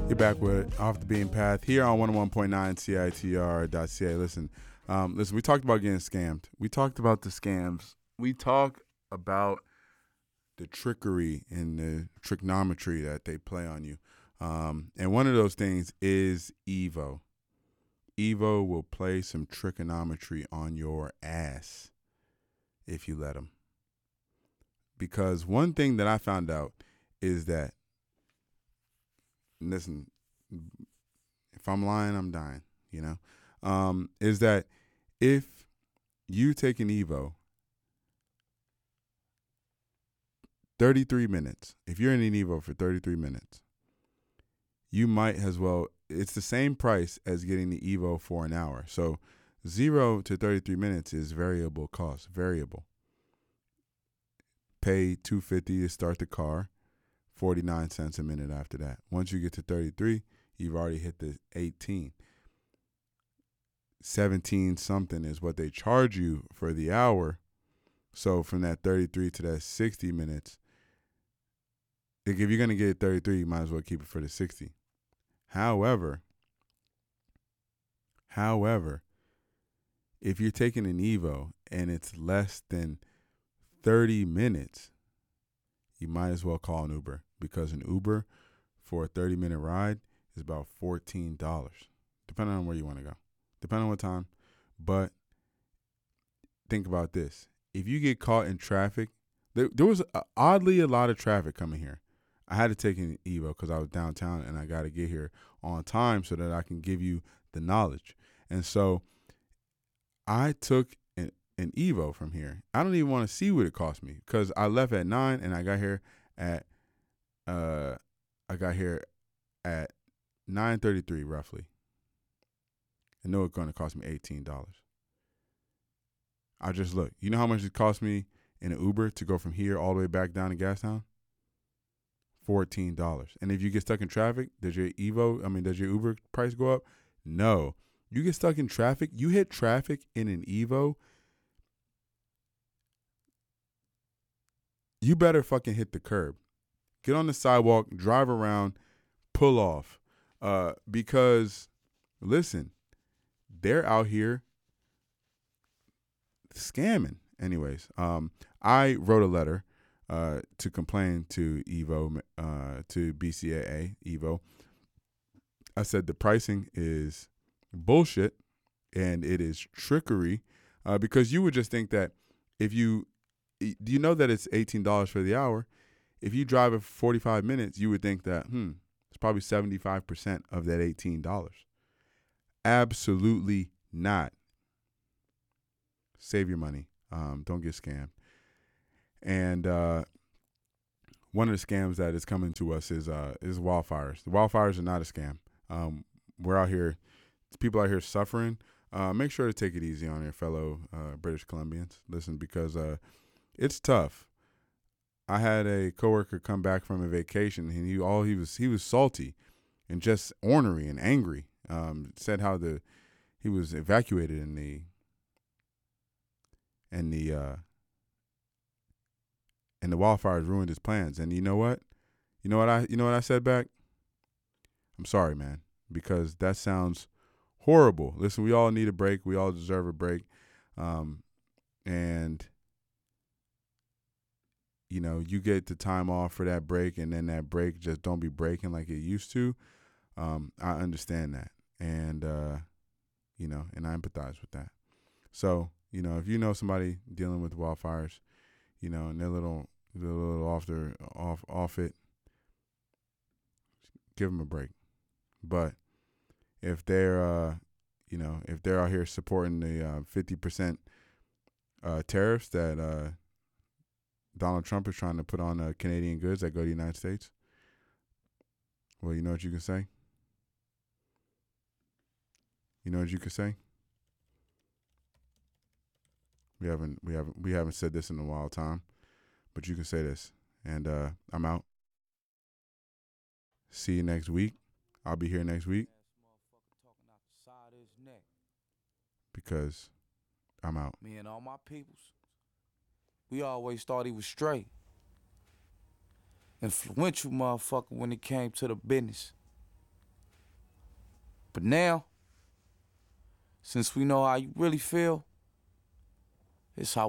You're back with Off the Beaten Path here on 101.9 CITR.ca. Listen, we talked about getting scammed. We talked about the scams. We talk about the trickery and the trigonometry that they play on you. And one of those things is Evo. Evo will play some trigonometry on your ass if you let them. Because one thing that I found out is that, listen, if I'm lying, I'm dying, is that if you take an Evo, 33 minutes, if you're in an Evo for 33 minutes, you might as well, it's the same price as getting the Evo for an hour. So 0 to 33 minutes is variable cost, variable. Pay $250 to start the car, 49 cents a minute after that. Once you get to 33, you've already hit the 18. 17 something is what they charge you for the hour. So from that 33 to that 60 minutes, if you're going to get 33, you might as well keep it for the 60. However, if you're taking an Evo and it's less than 30 minutes, you might as well call an Uber, because an Uber for a 30-minute ride is about $14, depending on where you want to go, depending on what time. But think about this. If you get caught in traffic, there was oddly a lot of traffic coming here. I had to take an Evo because I was downtown and I got to get here on time so that I can give you the knowledge. And so I took an Evo from here. I don't even want to see what it cost me because I left at 9 and I got here at 9:33 roughly. I know it's going to cost me $18. I just look. You know how much it cost me in an Uber to go from here all the way back down to Gastown? $14. And if you get stuck in traffic, does your Uber price go up? No. You get stuck in traffic, you hit traffic in an Evo, you better fucking hit the curb. Get on the sidewalk, drive around, pull off. Because, listen, they're out here scamming. Anyways, I wrote a letter to complain to Evo, to BCAA, Evo. I said the pricing is bullshit and it is trickery, because you would just think that if you know that it's $18 for the hour, if you drive it for 45 minutes, you would think that, it's probably 75% of that $18. Absolutely not. Save your money. Don't get scammed. And one of the scams that is coming to us is wildfires. The wildfires are not a scam. We're out here, people out here suffering. Make sure to take it easy on your fellow British Columbians. Listen, because it's tough. I had a coworker come back from a vacation, and he was salty and just ornery and angry. Said how he was evacuated and the wildfires ruined his plans. And you know what? You know what I said back? I'm sorry, man, because that sounds horrible. Listen, we all need a break. We all deserve a break. And you get the time off for that break, and then that break just don't be breaking like it used to. I understand that. And, and I empathize with that. So, if you know somebody dealing with wildfires, and they're a little off it, give them a break. But if they're, if they're out here supporting the 50% tariffs that Donald Trump is trying to put on Canadian goods that go to the United States, well, you know what you can say? You know what you can say? We haven't said this in a while time, but you can say this. And I'm out. See you next week. I'll be here next week because I'm out. Me and all my peoples, we always thought he was straight. Influential motherfucker when it came to the business. But now, since we know how you really feel, it's how